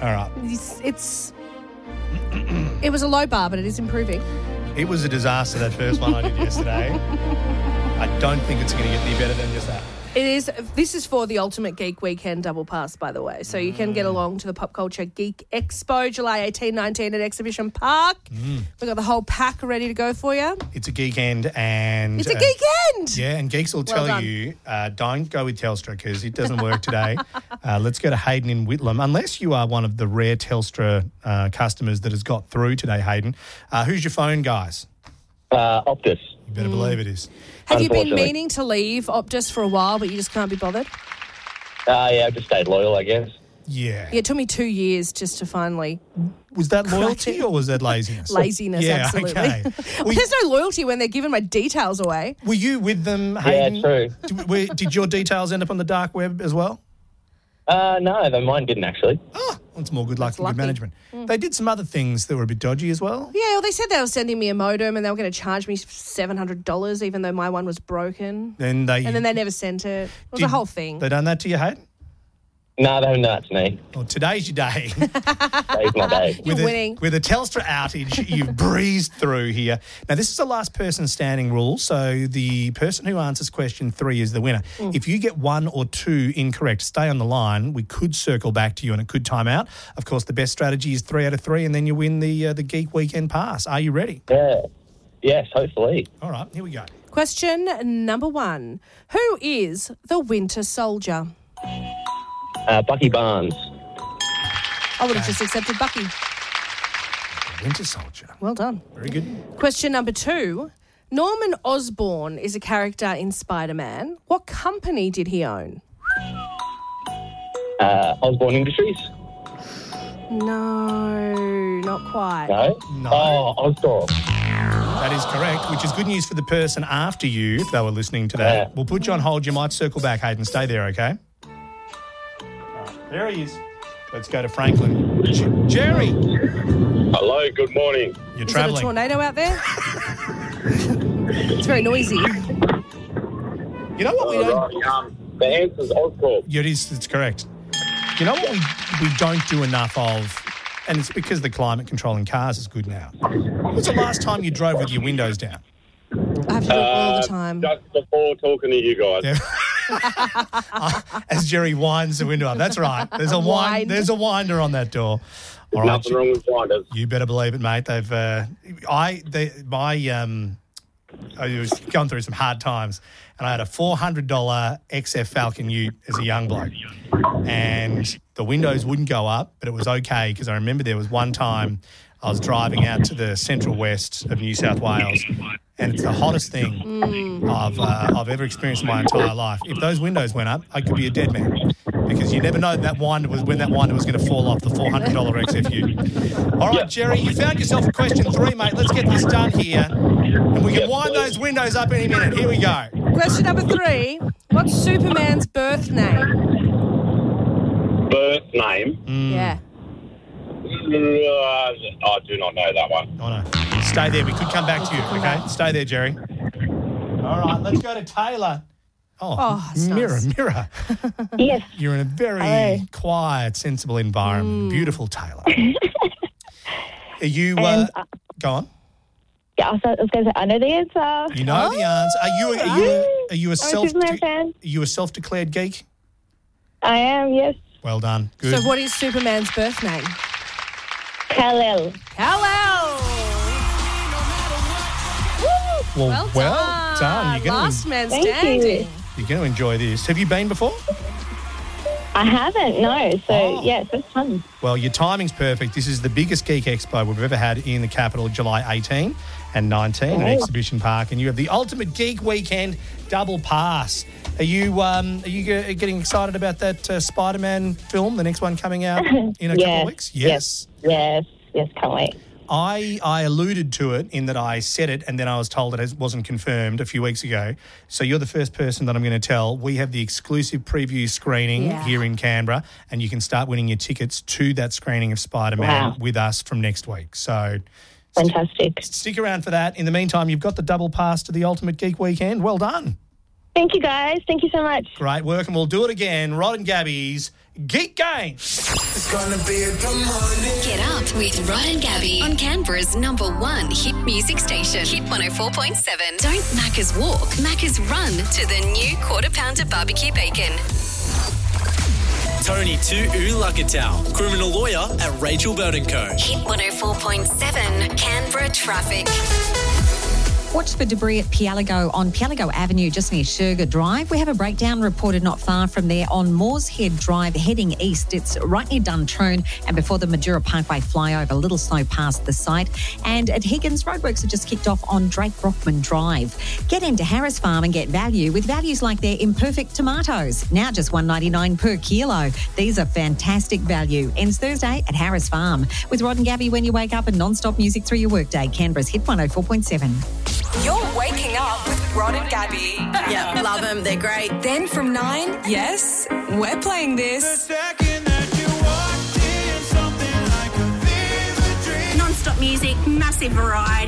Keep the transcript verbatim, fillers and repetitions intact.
All right. It's, it's it was a low bar, but it is improving. It was a disaster, that first one I did yesterday. I don't think it's going to get any better than just that. It is. This is for the Ultimate Geek Weekend Double Pass, by the way. So you can get along to the Pop Culture Geek Expo, July eighteenth, nineteenth at Exhibition Park. Mm. We've got the whole pack ready to go for you. It's a geek end and... It's a uh, geek end! Yeah, and geeks will Well tell done. you, uh, don't go with Telstra because it doesn't work today. uh, let's go to Hayden in Whitlam. Unless you are one of the rare Telstra uh, customers that has got through today, Hayden. Uh, who's your phone, guys? Uh, Optus. You better mm. believe it is. Have you been meaning to leave Optus for a while, but you just can't be bothered? Uh, yeah, I've just stayed loyal, I guess. Yeah. Yeah, it took me two years just to finally... Was that loyalty or was that laziness? Laziness, yeah, absolutely. Okay. Well, there's no loyalty when they're giving my details away. Were you with them, Hayden? Yeah, true. Did, were, did your details end up on the dark web as well? Uh, no, the mine didn't actually. Oh, that's more good luck That's than lucky. good management. Mm. They did some other things that were a bit dodgy as well. Yeah, well, they said they were sending me a modem and they were going to charge me seven hundred dollars even though my one was broken. Then they, and then they never sent it. It was did a whole thing. They done that to you, Hayden? No, they haven't done that to me. Well, today's your day. Today's my day. You're with a, winning. With a Telstra outage, you've breezed through here. Now, this is the last person standing rule, so the person who answers question three is the winner. Mm. If you get one or two incorrect, stay on the line. We could circle back to you and it could time out. Of course, the best strategy is three out of three, and then you win the uh, the Geek Weekend Pass. Are you ready? Yeah. Yes, hopefully. All right, here we go. Question number one. Who is the Winter Soldier? Uh, Bucky Barnes. I would have just accepted Bucky. Winter Soldier. Well done. Very good. Question number two. Norman Osborn is a character in Spider-Man. What company did he own? Uh, Osborne Industries. No, not quite. No? No. Oh, Osborne. That is correct, which is good news for the person after you, if they were listening to that. Yeah. We'll put you on hold. You might circle back, Hayden. Stay there, okay? There he is. Let's go to Franklin. J- Jerry. Hello, good morning. You're Is travelling. it a tornado out there? It's very noisy. You know what we All don't... right, um, the answer's Oscorp. Yeah, it is. It's correct. You know what we, we don't do enough of, and it's because the climate control in cars is good now. When was the last time you drove with your windows down? I have to do it all Uh, the time. Just before talking to you guys. Yeah. As Jerry winds the window up. That's right. There's a wind, Wind. There's a winder on that door. All right, Nothing wrong with winders. you better believe it, mate. They've, uh, I, they, my, um, I was going through some hard times, and I had a four hundred dollars X F Falcon Ute as a young bloke, and the windows wouldn't go up, but it was okay because I remember there was one time I was driving out to the central west of New South Wales, and it's the hottest thing Mm. I've uh, I've ever experienced in my entire life. If those windows went up, I could be a dead man because you never know that winder was when that winder was going to fall off the four hundred dollars X F U. All right, Jerry, you found yourself a question three, mate. Let's get this done here, and we can Yes, wind please. those windows up any minute. Here we go. Question number three. What's Superman's birth name? Birth name. Yeah. Uh, I do not know that one. Oh, no. Stay there. We could come back to you, okay? Stay there, Jerry. All right, let's go to Taylor. Oh, Oh, that's mirror, nice. mirror. Yes. You're in a very Hello. quiet, sensible environment. Beautiful, Taylor. Are you, uh, And, uh, go on. Yeah, I was, I was going to say, I know the answer. You know the answer. Are you, are you, are you a I'm a self, Superman are fan. you a self-declared geek? I am, yes. Well done. Good. So what is Superman's birth name? Kal-El. Kal-El. well, Well, well done. done. You're going Last to, man Thank you. standing. you're going to enjoy this. Have you been before? I haven't, no. So, Oh. yeah, it's just fun. Well, your timing's perfect. This is the biggest Geek Expo we've ever had in the capital, July eighteenth and nineteenth at Oh. Exhibition Park, and you have the Ultimate Geek Weekend double pass. Are you um, are you ge- getting excited about that uh, Spider-Man film, the next one coming out in a couple Yes, of weeks? Yes. Yes, yes, can't wait. I, I alluded to it in that I said it and then I was told it wasn't confirmed a few weeks ago. So you're the first person that I'm going to tell. We have the exclusive preview screening Yeah. here in Canberra, and you can start winning your tickets to that screening of Spider-Man Wow. with us from next week. So Fantastic. stick around for that. In the meantime, you've got the double pass to the Ultimate Geek Weekend. Well done. Thank you, guys. Thank you so much. Great work, and we'll do it again. Rod and Gabby's Geek Game. It's gonna be a good morning. Get up with Rod and Gabby on Canberra's number one hit music station, Hit one oh four point seven. Don't Macca's walk, Macca's run to the new Quarter Pounder Barbecue Bacon. Tony to Ulagatal, criminal lawyer at Rachel Burton Co. Hit one oh four point seven, Canberra traffic. Watch for debris at Pialago on Pialago Avenue, just near Sherga Drive. We have a breakdown reported not far from there on Moorshead Drive, heading east. It's right near Duntroon and before the Madura Parkway flyover, a little slow past the site. And at Higgins, roadworks have just kicked off on Drake Brockman Drive. Get into Harris Farm and get value with values like their imperfect tomatoes. Now just one dollars ninety-nine per kilo. These are fantastic value. Ends Thursday at Harris Farm. With Rod and Gabby when you wake up and non-stop music through your workday. Canberra's Hit one oh four point seven. You're waking up with Rod and Gabby. Yeah, love them. They're great. Then from nine, yes, we're playing this. Non-stop music, massive variety.